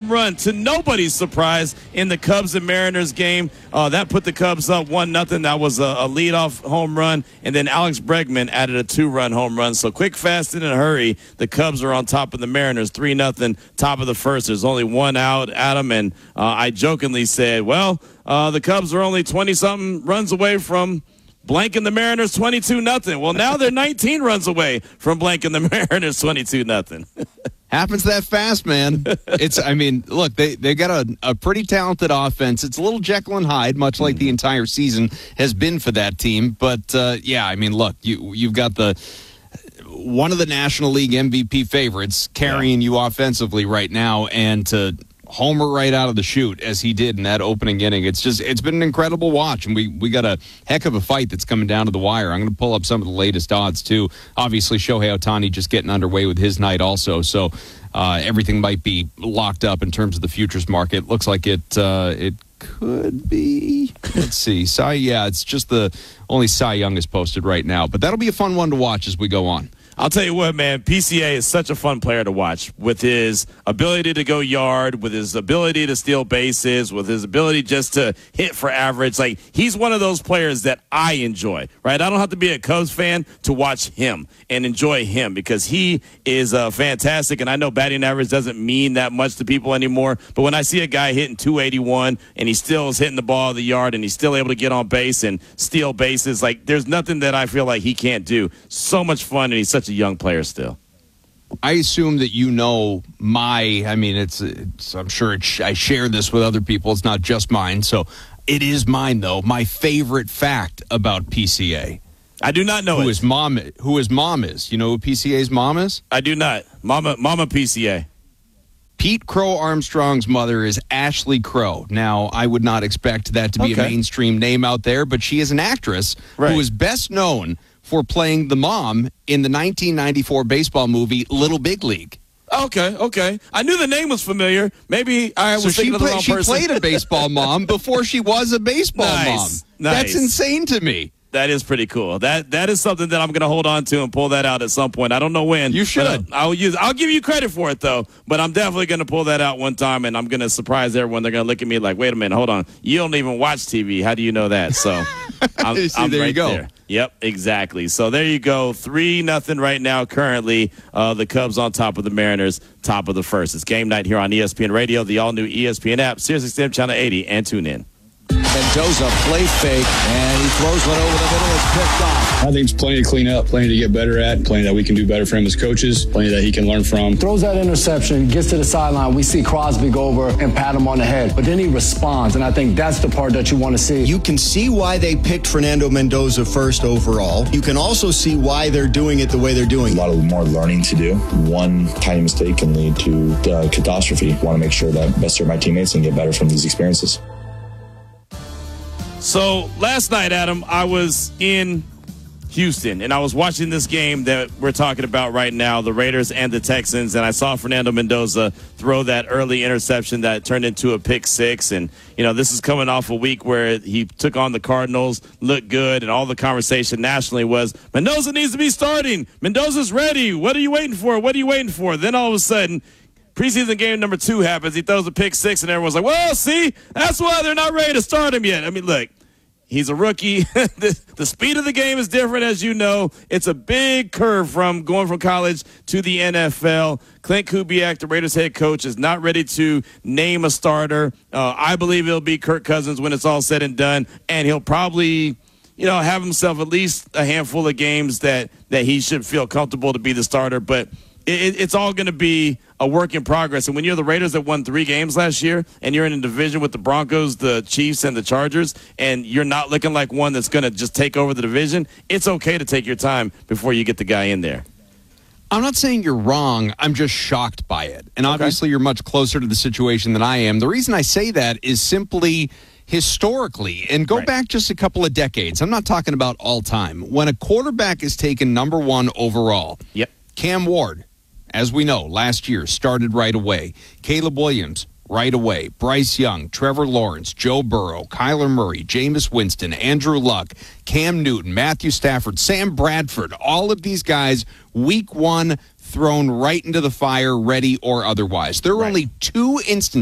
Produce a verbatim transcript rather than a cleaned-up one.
home run to nobody's surprise in the Cubs and Mariners game. Uh, that put the Cubs up one nothing. That was a, a leadoff home run. And then Alex Bregman added a two-run home run. So quick, fast, and in a hurry, the Cubs are on top of the Mariners, three nothing, top of the first. There's only one out, Adam. And uh, I jokingly said, well, uh, the Cubs are only twenty-something runs away from blanking the Mariners twenty-two nothing. Well, now they're nineteen runs away from blanking the Mariners twenty-two nothing. Happens that fast, man. It's, I mean, look, they, they got a, a pretty talented offense. It's a little Jekyll and Hyde, much like the entire season has been for that team. But, uh, yeah, I mean, look, you, you've got the one of the National League M V P favorites carrying yeah. you offensively right now, and to homer right out of the chute as he did in that opening inning. It's just, it's been an incredible watch, and we, we got a heck of a fight that's coming down to the wire. I'm going to pull up some of the latest odds, too. Obviously, Shohei Ohtani just getting underway with his night also, so uh, everything might be locked up in terms of the futures market. Looks like it uh, it could be. Let's see. Cy, yeah, it's just the only Cy Young is posted right now, but that'll be a fun one to watch as we go on. I'll tell you what, man, P C A is such a fun player to watch with his ability to go yard, with his ability to steal bases, with his ability just to hit for average. Like, he's one of those players that I enjoy, right? I don't have to be a Cubs fan to watch him and enjoy him because he is uh, fantastic. And I know batting average doesn't mean that much to people anymore, but when I see a guy hitting two eighty-one and he still is hitting the ball of the yard and he's still able to get on base and steal bases, like, there's nothing that I feel like he can't do. So much fun, and he's such a young player still. I assume that you know my, I mean, it's, it's I'm sure it sh- I share this with other people. It's not just mine. So it is mine, though. My favorite fact about P C A. I do not know who it. his mom, who his mom is. You know who P C A's mom is? I do not. Mama, Mama P C A. Pete Crow Armstrong's mother is Ashley Crow. Now, I would not expect that to be okay. a mainstream name out there, but she is an actress right. who is best known for playing the mom in the nineteen ninety-four baseball movie Little Big League. Okay, okay. I knew the name was familiar. Maybe I was so thinking she of the play, wrong she person. played a baseball mom before she was a baseball nice, mom. Nice. That's insane to me. That is pretty cool. That that is something that I'm going to hold on to and pull that out at some point. I don't know when. You should. Uh, I'll use. I'll give you credit for it though. But I'm definitely going to pull that out one time, and I'm going to surprise everyone. They're going to look at me like, "Wait a minute, hold on. You don't even watch T V. How do you know that?" So I'm, See, I'm there right you go. there. Yep, exactly. So there you go. Three nothing right now. Currently, uh, the Cubs on top of the Mariners, top of the first. It's game night here on E S P N Radio, the all new E S P N app, SiriusXM channel eighty, and tune in. Mendoza play fake, and he throws one over the middle. It's picked off. I think it's plenty to clean up, plenty to get better at, plenty that we can do better for him as coaches, plenty that he can learn from. Throws that interception, gets to the sideline. We see Crosby go over and pat him on the head, but then he responds, and I think that's the part that you want to see. You can see why they picked Fernando Mendoza first overall. You can also see why they're doing it the way they're doing it. A lot of more learning to do. One tiny mistake can lead to uh, catastrophe. I want to make sure that I best serve my teammates and get better from these experiences. So last night, Adam, I was in Houston, and I was watching this game that we're talking about right now, the Raiders and the Texans, and I saw Fernando Mendoza throw that early interception that turned into a pick six. And, you know, this is coming off a week where he took on the Cardinals, looked good, and all the conversation nationally was, Mendoza needs to be starting. Mendoza's ready. What are you waiting for? What are you waiting for? Then all of a sudden, preseason game number two happens. He throws a pick six, and everyone's like, well, see, that's why they're not ready to start him yet. I mean, look, he's a rookie. the, the speed of the game is different, as you know. It's a big curve from going from college to the N F L. Clint Kubiak, the Raiders head coach, is not ready to name a starter. Uh, I believe it'll be Kirk Cousins when it's all said and done, and he'll probably – you know, have himself at least a handful of games that, that he should feel comfortable to be the starter. But it, it's all going to be a work in progress. And when you're the Raiders that won three games last year and you're in a division with the Broncos, the Chiefs, and the Chargers, and you're not looking like one that's going to just take over the division, it's okay to take your time before you get the guy in there. I'm not saying you're wrong. I'm just shocked by it. And obviously okay. you're much closer to the situation than I am. The reason I say that is simply historically, and go right. back just a couple of decades. I'm not talking about all time. When a quarterback is taken number one overall, yep. Cam Ward, as we know, last year started right away. Caleb Williams, right away. Bryce Young, Trevor Lawrence, Joe Burrow, Kyler Murray, Jameis Winston, Andrew Luck, Cam Newton, Matthew Stafford, Sam Bradford, all of these guys, week one, thrown right into the fire, ready or otherwise. There are right. only two instances